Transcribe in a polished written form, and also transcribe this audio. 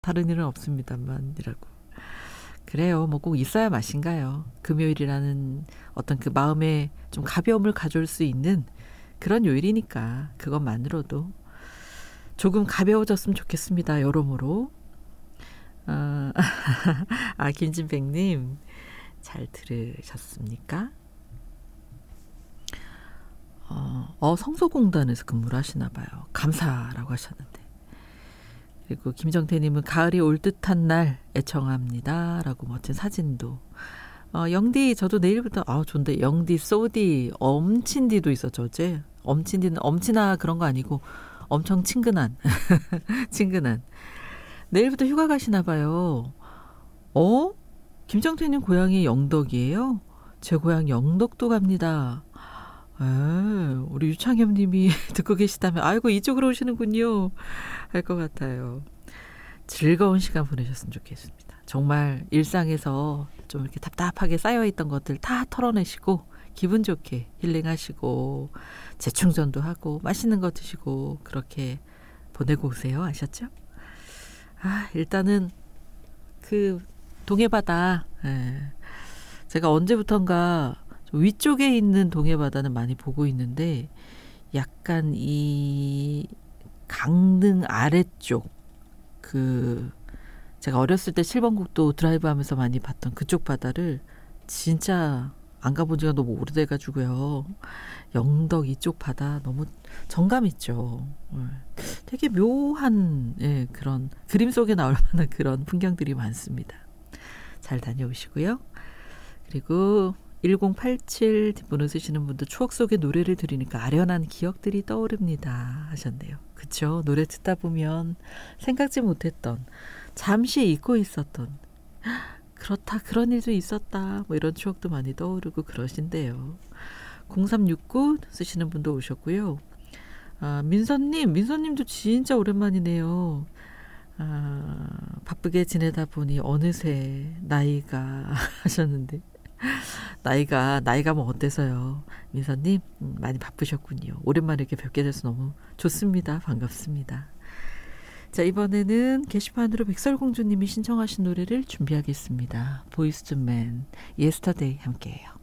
다른 일은 없습니다만이라고. 그래요. 뭐 꼭 있어야 맛인가요? 금요일이라는 어떤 그 마음에 좀 가벼움을 가져올 수 있는 그런 요일이니까 그것만으로도 조금 가벼워졌으면 좋겠습니다. 여러모로. 김진백님 잘 들으셨습니까? 성소공단에서 근무를 하시나 봐요. 감사라고 하셨는데. 그리고 김정태님은 가을이 올 듯한 날 애청합니다. 라고 멋진 사진도. 영디 저도 내일부터 좋은데 영디, 소디, 엄친디도 있었죠. 어제. 엄친디는 엄친아 그런 거 아니고 엄청 친근한 친근한. 내일부터 휴가 가시나 봐요. 김정태님 고향이 영덕이에요? 제 고향 영덕도 갑니다. 우리 유창엽님이 듣고 계시다면 아이고 이쪽으로 오시는군요 할 것 같아요. 즐거운 시간 보내셨으면 좋겠습니다. 정말 일상에서 좀 이렇게 답답하게 쌓여있던 것들 다 털어내시고 기분 좋게 힐링하시고 재충전도 하고 맛있는 거 드시고 그렇게 보내고 오세요. 아셨죠? 일단은 그 동해바다 제가 언제부턴가 위쪽에 있는 동해바다는 많이 보고 있는데 약간 이 강릉 아래쪽 제가 어렸을 때 7번국도 드라이브 하면서 많이 봤던 그쪽 바다를 진짜 안 가본 지가 너무 오래돼가지고요. 영덕 이쪽 바다 너무 정감 있죠. 되게 묘한 그런 그림 속에 나올 만한 그런 풍경들이 많습니다. 잘 다녀오시고요. 그리고 1087 뒷번호 쓰시는 분도 추억 속의 노래를 들으니까 아련한 기억들이 떠오릅니다 하셨네요. 그쵸? 노래 듣다 보면 생각지 못했던 잠시 잊고 있었던 그렇다 그런 일도 있었다 뭐 이런 추억도 많이 떠오르고 그러신데요. 0369 쓰시는 분도 오셨고요. 민서님도 진짜 오랜만이네요. 바쁘게 지내다 보니 어느새 나이가 하셨는데 나이가 뭐 어때서요? 민서님 많이 바쁘셨군요. 오랜만에 이렇게 뵙게 돼서 너무 좋습니다. 반갑습니다. 자, 이번에는 게시판으로 백설공주님이 신청하신 노래를 준비하겠습니다. 보이스 투 맨, 예스터데이 함께해요.